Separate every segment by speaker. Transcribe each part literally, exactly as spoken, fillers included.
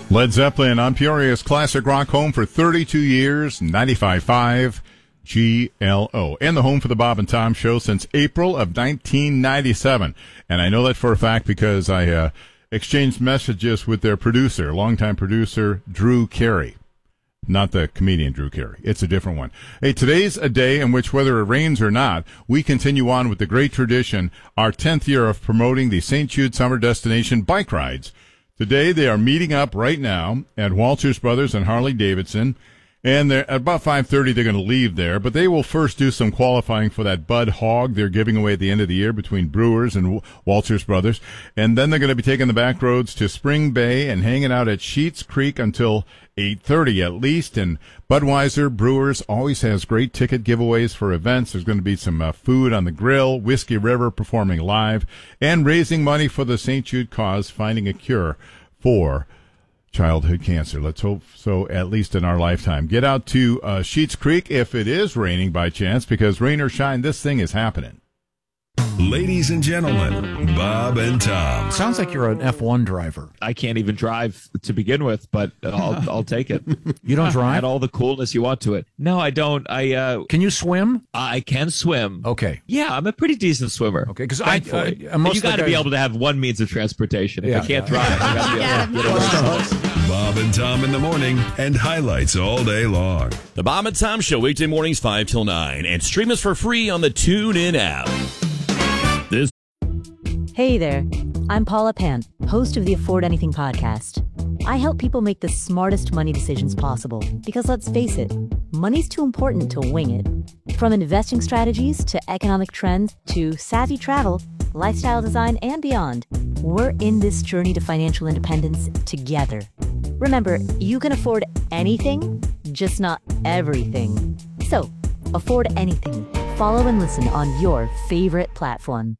Speaker 1: Led Zeppelin on Peoria's classic rock home for thirty-two years, ninety-five point five G L O. And the home for the Bob and Tom Show since April of nineteen ninety-seven. And I know that for a fact because I uh, exchanged messages with their producer, longtime producer, Drew Carey. Not the comedian Drew Carey. It's a different one. Hey, today's a day in which, whether it rains or not, we continue on with the great tradition, our tenth year of promoting the Saint Jude Summer Destination bike rides. Today, they are meeting up right now at Walters Brothers and Harley-Davidson, and they're, at about five thirty, they're going to leave there, but they will first do some qualifying for that Bud Hog they're giving away at the end of the year between Brewers and Walters Brothers, and then they're going to be taking the back roads to Spring Bay and hanging out at Sheets Creek until eight thirty at least, and Budweiser Brewers always has great ticket giveaways for events. There's going to be some uh, food on the grill, Whiskey River performing live, and raising money for the Saint Jude cause, finding a cure for childhood cancer. Let's hope so, at least in our lifetime. Get out to uh, Sheets Creek if it is raining by chance, because rain or shine, this thing is happening.
Speaker 2: Ladies and gentlemen, Bob and Tom.
Speaker 3: Sounds like you're an F one driver.
Speaker 4: I can't even drive to begin with, but I'll I'll take it.
Speaker 3: You don't drive?
Speaker 4: Add all the coolness you want to it. No, I don't. I uh,
Speaker 3: Can you swim?
Speaker 4: I can swim.
Speaker 3: Okay.
Speaker 4: Yeah, I'm a pretty decent swimmer.
Speaker 3: Okay, because I, I, I most
Speaker 4: you got to be able to have one means of transportation. If
Speaker 3: Yeah,
Speaker 4: I can't
Speaker 3: yeah.
Speaker 4: drive, I got to be able to get around.
Speaker 2: Bob and Tom in the morning and highlights all day long.
Speaker 5: The Bob and Tom Show, weekday mornings five till nine, and stream us for free on the TuneIn app. This.
Speaker 6: Hey there, I'm Paula Pant, host of the Afford Anything podcast. I help people make the smartest money decisions possible because, let's face it, money's too important to wing it. From investing strategies to economic trends to savvy travel, lifestyle design, and beyond, we're in this journey to financial independence together. Remember, you can afford anything, just not everything. So, afford anything. Follow and listen on your favorite platform.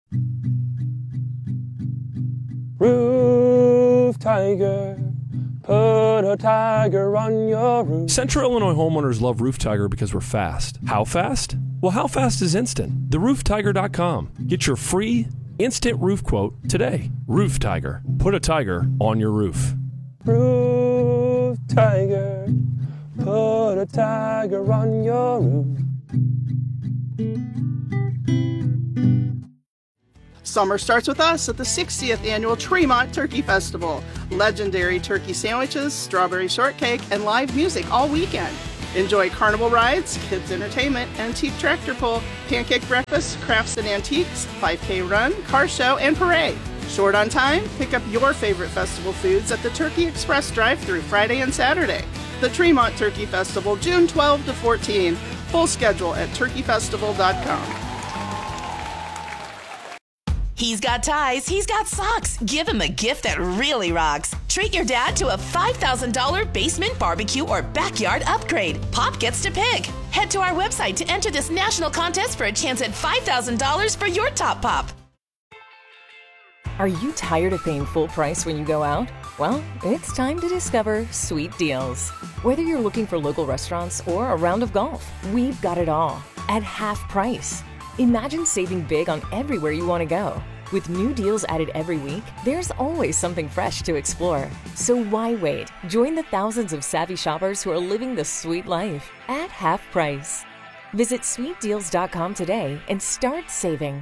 Speaker 7: Roof Tiger, put a tiger on your roof. Central Illinois homeowners love Roof Tiger because we're fast. How fast? Well, how fast is instant? the roof tiger dot com. Get your free instant roof quote today. Roof Tiger, put a tiger on your roof. Roof Tiger, put a tiger on your roof.
Speaker 8: Summer starts with us at the sixtieth Annual Tremont Turkey Festival. Legendary turkey sandwiches, strawberry shortcake, and live music all weekend. Enjoy carnival rides, kids entertainment, antique tractor pull, pancake breakfast, crafts and antiques, five K run, car show, and parade. Short on time? Pick up your favorite festival foods at the Turkey Express drive-thru Friday and Saturday. The Tremont Turkey Festival, June twelfth to fourteenth. Full schedule at turkey festival dot com.
Speaker 9: He's got ties, he's got socks. Give him a gift that really rocks. Treat your dad to a five thousand dollars basement barbecue or backyard upgrade. Pop gets to pick. Head to our website to enter this national contest for a chance at five thousand dollars for your top pop.
Speaker 10: Are you tired of paying full price when you go out? Well, it's time to discover Sweet Deals. Whether you're looking for local restaurants or a round of golf, we've got it all at half price. Imagine saving big on everywhere you want to go. With new deals added every week, there's always something fresh to explore. So why wait? Join the thousands of savvy shoppers who are living the sweet life at half price. Visit sweet deals dot com today and start saving.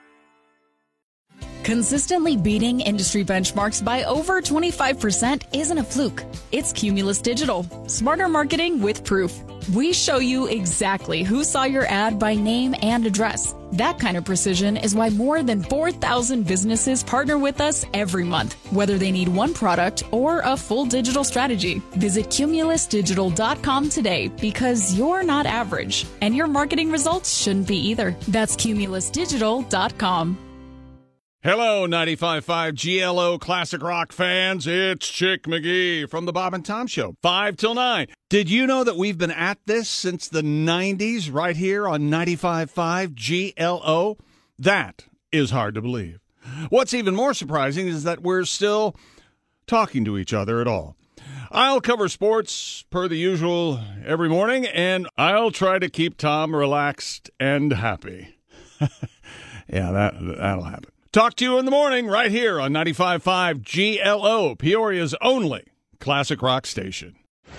Speaker 11: Consistently beating industry benchmarks by over twenty-five percent isn't a fluke. It's Cumulus Digital. Smarter marketing with proof. We show you exactly who saw your ad by name and address. That kind of precision is why more than four thousand businesses partner with us every month, whether they need one product or a full digital strategy. Visit cumulus digital dot com today because you're not average, and your marketing results shouldn't be either. That's cumulus digital dot com.
Speaker 1: Hello, ninety-five point five G L O Classic Rock fans. It's Chick McGee from the Bob and Tom Show, five till nine. Did you know that we've been at this since the nineties right here on ninety-five point five G L O? That is hard to believe. What's even more surprising is that we're still talking to each other at all. I'll cover sports per the usual every morning, and I'll try to keep Tom relaxed and happy. Yeah, that, that'll happen. Talk to you in the morning right here on ninety-five point five G L O, Peoria's only
Speaker 12: classic rock station.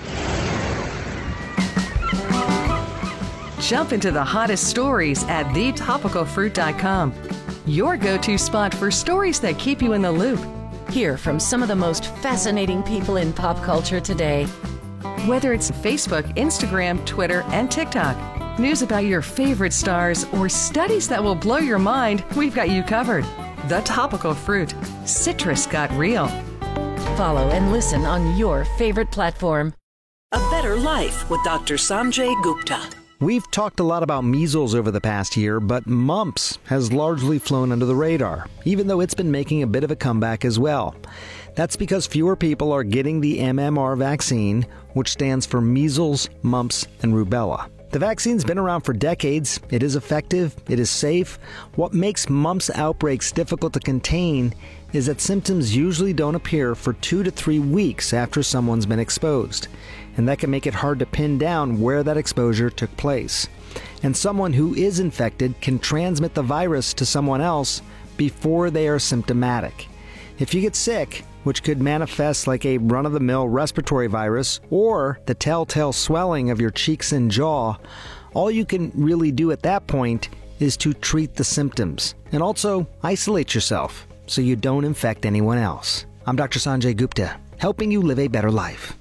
Speaker 13: Jump into the hottest stories at the topical fruit dot com. Your go-to spot for stories that keep you in the loop.
Speaker 10: Hear from some of the most fascinating people in pop culture today.
Speaker 13: Whether it's Facebook, Instagram, Twitter, and TikTok, news about your favorite stars, or studies that will blow your mind, we've got you covered. The Topical Fruit. Citrus got real.
Speaker 10: Follow and listen on your favorite platform.
Speaker 14: A Better Life with Doctor Sanjay Gupta.
Speaker 15: We've talked a lot about measles over the past year, but mumps has largely flown under the radar, even though it's been making a bit of a comeback as well. That's because fewer people are getting the M M R vaccine, which stands for measles, mumps, and rubella. The vaccine's been around for decades. It is effective. It is safe. What makes mumps outbreaks difficult to contain is that symptoms usually don't appear for two to three weeks after someone's been exposed. And that can make it hard to pin down where that exposure took place. And someone who is infected can transmit the virus to someone else before they are symptomatic. If you get sick, which could manifest like a run-of-the-mill respiratory virus or the telltale swelling of your cheeks and jaw, all you can really do at that point is to treat the symptoms and also isolate yourself so you don't infect anyone else. I'm Doctor Sanjay Gupta, helping you live a better life.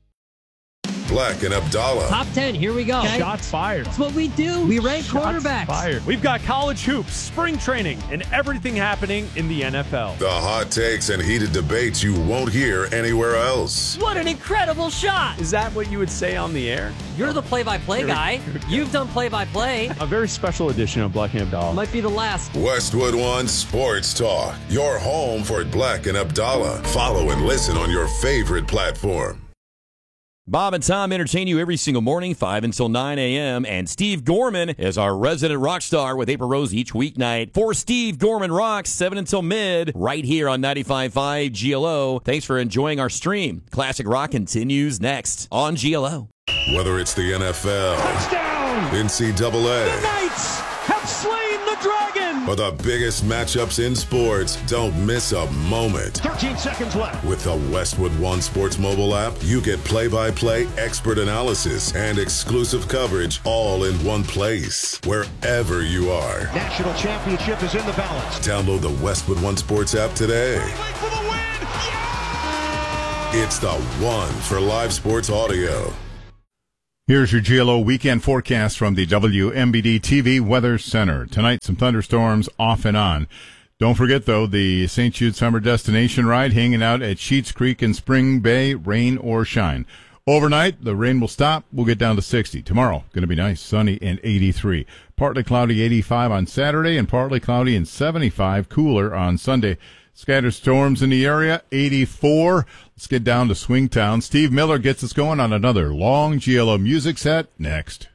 Speaker 16: Black and Abdallah.
Speaker 17: Top ten, here we go.
Speaker 12: Okay. Shots fired.
Speaker 17: That's what we do. We rank
Speaker 12: Shots
Speaker 17: quarterbacks.
Speaker 12: Fired. We've got college hoops, spring training, and everything happening in the N F L.
Speaker 16: The hot takes and heated debates you won't hear anywhere else.
Speaker 17: What an incredible shot.
Speaker 12: Is that what you would say on the air?
Speaker 17: You're the play-by-play guy. You've done play-by-play.
Speaker 12: A very special edition of Black and Abdallah.
Speaker 17: Might be the last.
Speaker 16: Westwood One Sports Talk. Your home for Black and Abdallah. Follow and listen on your favorite platform.
Speaker 5: Bob and Tom entertain you every single morning, five until nine a.m., and Steve Gorman is our resident rock star with April Rose each weeknight. For Steve Gorman Rocks, seven until mid, right here on ninety-five point five G L O. Thanks for enjoying our stream. Classic Rock continues next on G L O.
Speaker 16: Whether it's the N F L,
Speaker 12: touchdown,
Speaker 16: N C double A,
Speaker 12: the Knights have slain the dragon,
Speaker 16: or the biggest matchups in sports, don't miss a moment.
Speaker 12: thirteen seconds left.
Speaker 16: With the Westwood One Sports mobile app, you get play-by-play, expert analysis, and exclusive coverage all in one place, wherever you are.
Speaker 18: National championship is in the balance.
Speaker 16: Download the Westwood One Sports app today.
Speaker 18: For the win! Yeah!
Speaker 16: It's the one for live sports audio.
Speaker 1: Here's your G L O weekend forecast from the W M B D T V Weather Center. Tonight, some thunderstorms off and on. Don't forget, though, the Saint Jude Summer Destination Ride hanging out at Sheets Creek and Spring Bay, rain or shine. Overnight, the rain will stop. We'll get down to sixty. Tomorrow, going to be nice, sunny and eighty-three. Partly cloudy, eighty-five on Saturday, and partly cloudy and seventy-five, cooler on Sunday. Scattered storms in the area, eighty-four. Let's get down to Swingtown. Steve Miller gets us going on another long G L O music set next.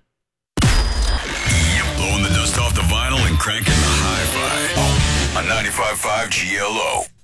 Speaker 2: Yep, blowing the dust off the vinyl and cranking the hi-fi. Oh, on ninety-five point five G L O.